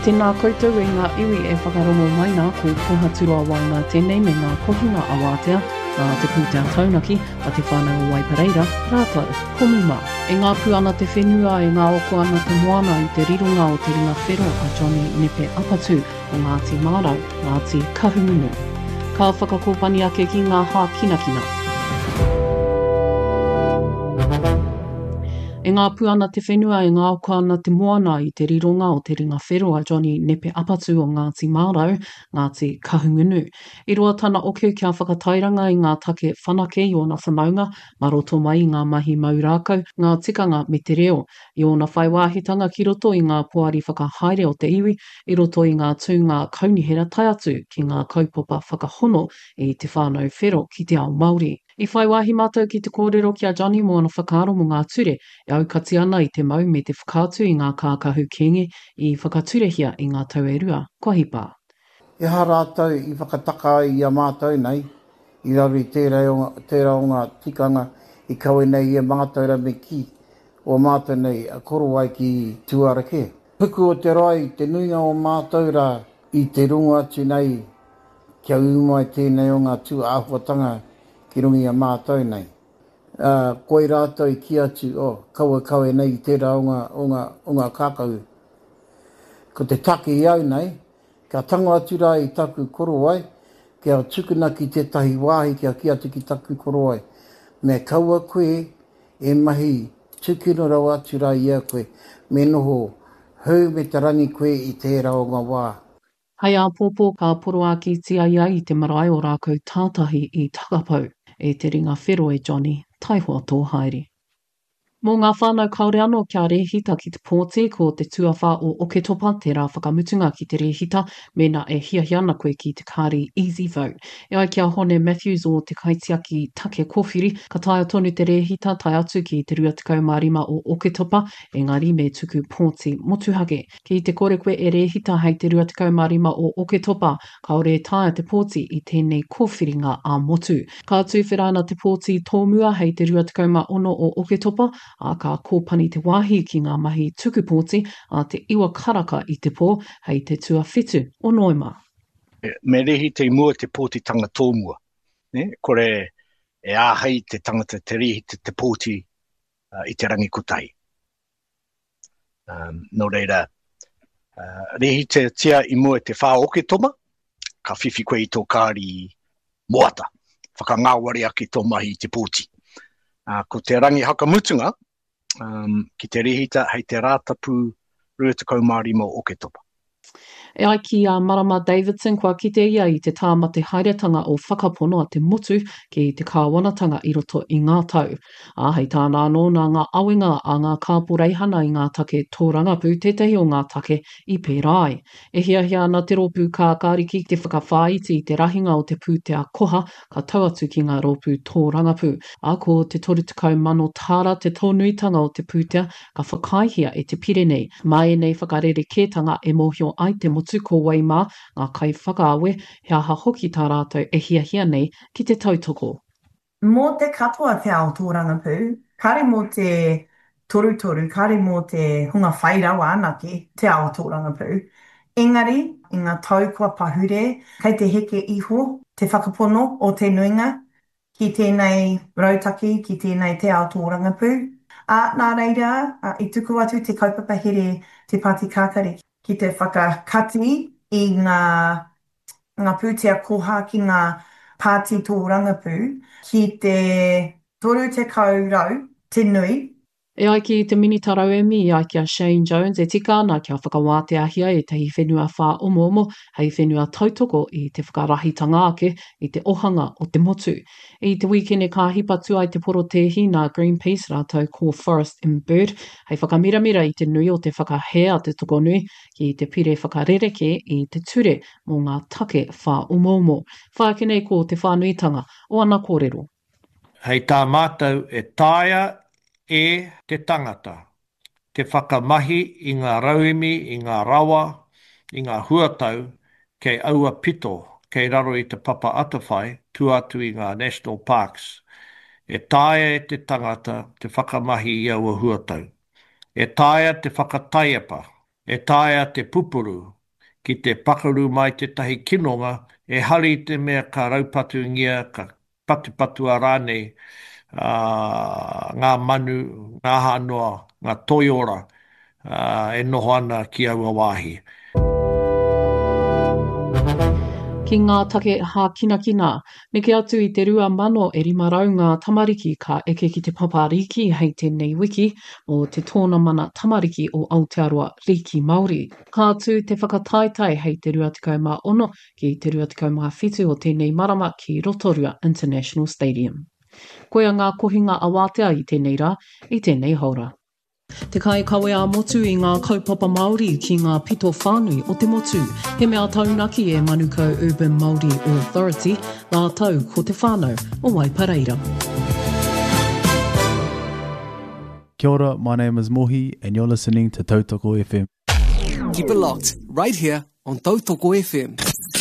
Tēnā koutou e ngā iwi e whakarongo mai nā ko Toha Turoa Wainga tēnei me ngā kohinga a wātea, ngā te pūtea taunaki a te whānau o Waipareira, rātou, komuma. E ngā puana te whenua e ngā oko ana te moana i te rirunga o te ringa whero a Johnny Nepe Apatu o Ngāti Mārau, Ngāti Kahungunu. Ka whakakōpani ake ki ngā hā kinakina. E ngā puana te whenua e ngā oko ana te moana i te rironga o te ringa wheroa Johnny Nepe Apatu o Ngāti Mārau, Ngāti Kahungunu. I roa tana oku kia whakatairanga i ngā take whanake i ona whanaunga, maroto mai i ngā mahi maurākau, ngā tikanga me te reo, i ona whaiwāhitanga ki roto i ngā poari whakahaere o te iwi, i roto i ngā tūnga kaunihera tai atu ki ngā kaupapa whakahono i te whānau whero ki te ao Māori. I whai wāhi mātou ki te kōrero ki a Johnny mo ana whakaaro mo ngā ture, e aukati ana i te mau me te whakaatu i ngā kākahu kenge i whakaturehia i ngā tau e rua. Kua hipa. E ha rātou i whakataka i a mātou nei, i rawi tērā o ngā tikanga i kawe nei i a mātou me ki o mātou nei a koro ai ki tuarake. Puku o te rai, te nuinga o mātou rā i te runga atu nei kia umai tēnei o ngā tū āhuatanga ki rungi a mātou nei. Koe rātou i ki atu, kawe nei i tērā o ngā kākau. Ko te take i au nei, kia tango atu rā i taku koro ai, kia tukuna ki tētahi wāhi kia ki atu ki taku koro ai. Me kaua koe e mahi tukuna rau atu rā i a koe, me noho hau me te rangi koe i tērā o ngā wā. Hei a pōpō ka poro a ki tia ia i te marae o rākau tātahi i takapau. E te ringa whero e Johnny, taihoa tō haere. Mō ngā whānau kaore anō kia rehita ki te pōti ko te tuawha o Oketopa, te rā whakamutunga ki te rehita, mena e hiahiana koe ki te kāri Easy Vote. E ai kia hone Matthews o te kaitiaki take kōwhiri, ka taia tonu te rehita tai atu ki te 25 o Oketopa, engari me tuku pōti motuhake. Ki te kore koe e rehita hei te 25 o Oketopa, kaore e taia te pōti i tēnei kōwhiringa a motu. Ka tuwhirana te pōti tōmua hei te 26 o Oketopa, a ka kōpani te wāhi ki ngā mahi tukupōti a te iwa karaka i te pō hei te tuawhitu o Noema. Me rehi te mua te pōtitanga tōmua. Kore e āhei te tangata te rehi te pōti i te rangi kutai. Nō reira, rehi te tia i mua te whā Oketopa, ka whiwhi koe i tō kāri moata. Whakangāwari ake tō mahi i te pōti. Ko te rangi hakamutunga, ki te rehita hei te rātapu 25 o Oketopa. E ai ki a Marama Davidson kua kite ia i te tāmate hairetanga o whakapono a te motu ki te kāwanatanga i roto i ngā tau. A hei tāna anō nā ngā awenga a ngā kāporeihana i ngā take tōrangapu, tētahi o ngā take i pērai. E hiahia ana te rōpū kā kāriki te whakawhāiti i te rahinga o te pūtea koha ka tau atu ki ngā rōpū tōrangapu. A ko te 30 tāra te tōnuitanga o te pūtea ka whakaihia e te Pirenei. Mai nei whakarerekētanga e mōhio ai te motu ko Waimā, ngā kai whakaawe, hea ha hoki tā rātou e hiahia nei ki te tautoko. Mō te katoa te ao tōrangapū, kare mō te torutoru, kare mō te hunga whairawa anake te ao tōrangapū. Engari, i ngā tau kua pahure, kei te heke iho, te whakapono o te nuinga, ki tēnei rautaki, ki tēnei te ao tōrangapū. Nā reira, i tuku atu te kaupapa here te Pāti Kākari ki te whakakati i ngā pūtea koha ki ngā pāti tōrangapū ki te 30 te nui. E ai ki te minitarau emi i ai kia Shane Jones e tika ana kia whakawāte ahia e tehi whenua whā omo hei whenua tautoko i te whakarahitanga ake i te ohanga o te motu. I te weekend e ka hipatu ai te porotehi nā Greenpeace rātou ko Forest and Bird hei whakamiramira i te nui o te whakahea te tokonui ki te pire whakarereke i te ture mō ngā take whā omo. Whākinei ko te whānuitanga o ana kōrero. Hei tā mātou e tāia e te tangata, te whakamahi i ngā rauemi, i ngā rawa, i ngā huatau, kei aua pito, kei raro i te papa atawhai, tuatu i ngā National Parks. E tāia e te tangata, te whakamahi i aua huatau. E tāia te whakataiapa, e taia te pupuru ki te pakaru mai te tahi kinonga e hari te mea ka raupatu ngia, ka patupatu a rānei ngā manu, ngā hanoa, ngā toiora e noho ana ki aua wāhi. Ki ngā take hā kina, neke atu i te 2,500 ngā tamariki ka eke ki te papariki hei tēnei wiki o te tōna mana tamariki o Aotearoa Riki Māori. Ka atu te whakataetai hei te 26 ki te 27 o tēnei marama ki Rotorua International Stadium. Koia ngā kohinga a wātea i tēnei rā, i tēnei haura. Te kai kawe a motu i ngā kaupapa Māori ki ngā pito whānui o te motu. He mea taunaki e Manukau Urban Māori Authority, ngā tau ko te whānau o Waipareira. Kia ora, my name is Mohi and you're listening to Tautoko FM. Keep it locked, right here on Tautoko FM.